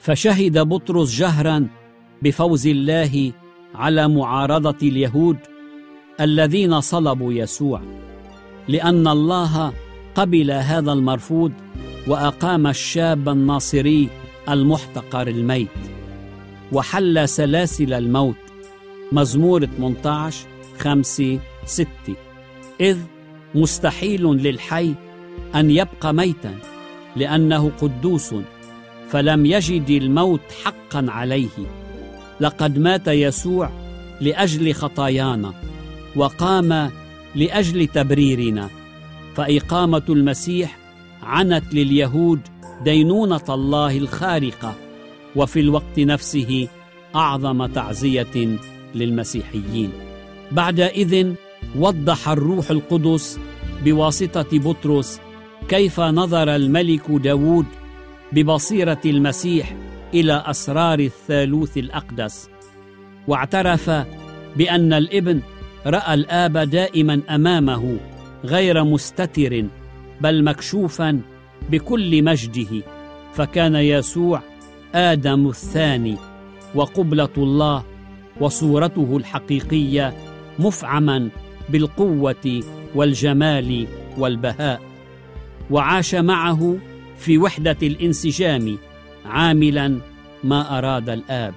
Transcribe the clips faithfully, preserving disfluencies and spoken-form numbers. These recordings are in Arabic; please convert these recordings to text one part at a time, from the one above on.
فشهد بطرس جهرا بفوز الله على معارضة اليهود الذين صلبوا يسوع، لأن الله قبل هذا المرفوض وأقام الشاب الناصري المحتقر الميت وحل سلاسل الموت. مزمور ثمانية عشر خمسة ستة. إذ مستحيل للحي أن يبقى ميتا لأنه قدوس، فلم يجد الموت حقا عليه. لقد مات يسوع لأجل خطايانا وقام لأجل تبريرنا، فإقامة المسيح عنت لليهود دينونة الله الخارقة، وفي الوقت نفسه أعظم تعزية للمسيحيين. بعدئذ وضح الروح القدس بواسطة بطرس كيف نظر الملك داود ببصيرة المسيح إلى أسرار الثالوث الأقدس، واعترف بأن الابن رأى الآب دائما أمامه غير مستتر بل مكشوفا بكل مجده، فكان يسوع آدم الثاني وقبلة الله وصورته الحقيقية، مفعما بالقوة والجمال والبهاء، وعاش معه في وحدة الانسجام عاملا ما أراد الآب.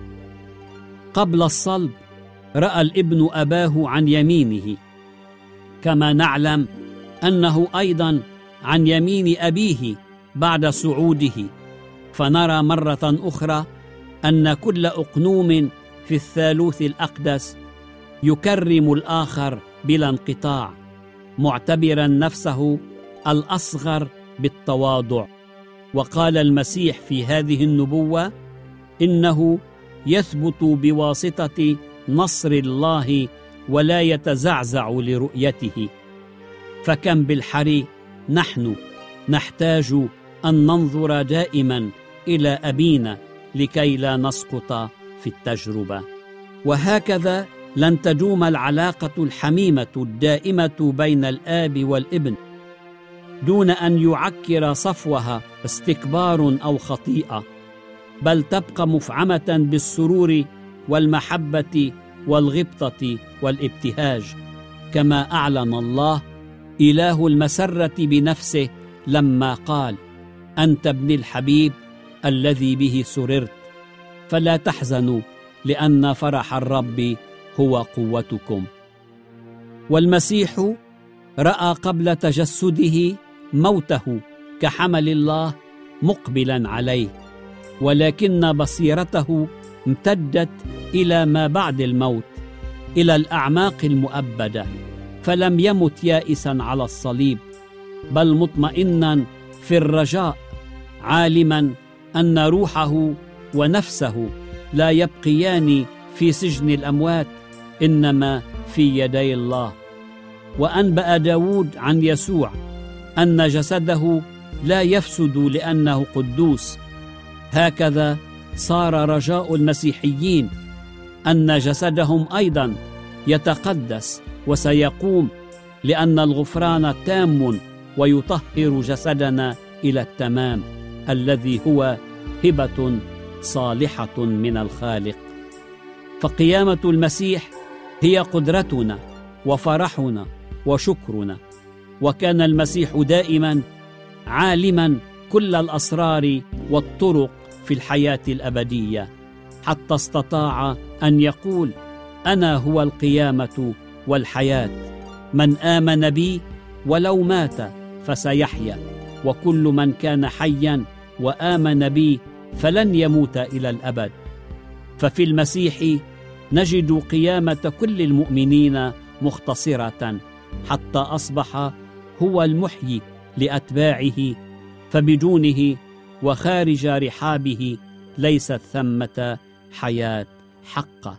قبل الصلب رأى الابن أباه عن يمينه، كما نعلم أنه أيضا عن يمين أبيه بعد صعوده، فنرى مرة أخرى أن كل أقنوم في الثالوث الأقدس يكرم الآخر بلا انقطاع، معتبرا نفسه الأصغر بالتواضع. وقال المسيح في هذه النبوة إنه يثبت بواسطة نصر الله ولا يتزعزع لرؤيته. فكم بالحري نحن نحتاج أن ننظر دائما إلى أبينا لكي لا نسقط في التجربة. وهكذا لن تدوم العلاقة الحميمة الدائمة بين الآب والابن دون أن يعكر صفوها استكبار أو خطيئة، بل تبقى مفعمة بالسرور والمحبة والغبطة والابتهاج، كما أعلن الله إله المسرة بنفسه لما قال: أنت ابني الحبيب الذي به سررت. فلا تحزنوا لأن فرح الرب هو قوتكم. والمسيح رأى قبل تجسده موته كحمل الله مقبلا عليه، ولكن بصيرته امتدت إلى ما بعد الموت، إلى الأعماق المؤبدة، فلم يمت يائسا على الصليب، بل مطمئنا في الرجاء، عالما أن روحه ونفسه لا يبقيان في سجن الأموات، إنما في يدي الله. وأنبأ داود عن يسوع أن جسده لا يفسد لأنه قدوس. هكذا صار رجاء المسيحيين أن جسدهم أيضا يتقدس وسيقوم، لأن الغفران تام ويطهر جسدنا إلى التمام الذي هو هبة صالحة من الخالق. فقيامة المسيح هي قدرتنا وفرحنا وشكرنا. وكان المسيح دائما عالما كل الأسرار والطرق في الحياة الأبدية، حتى استطاع أن يقول: أنا هو القيامة والحياة، من آمن بي ولو مات فسيحيا، وكل من كان حيا وآمن بي فلن يموت إلى الأبد. ففي المسيح نجد قيامة كل المؤمنين مختصرة، حتى أصبح هو المحيي لأتباعه، فبدونه وخارج رحابه ليست ثمة حياة حقة.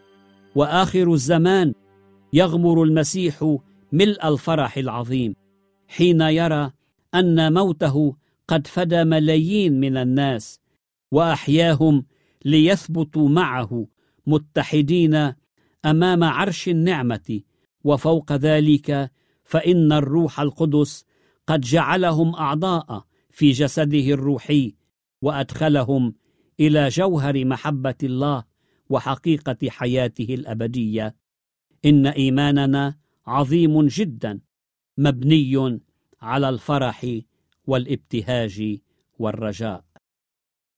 وآخر الزمان يغمر المسيح ملء الفرح العظيم حين يرى أن موته قد فدى ملايين من الناس وأحياهم ليثبتوا معه متحدين أمام عرش النعمة. وفوق ذلك فإن الروح القدس قد جعلهم أعضاء في جسده الروحي وأدخلهم إلى جوهر محبة الله وحقيقة حياته الأبدية، إن إيماننا عظيم جدا، مبني على الفرح والابتهاج والرجاء.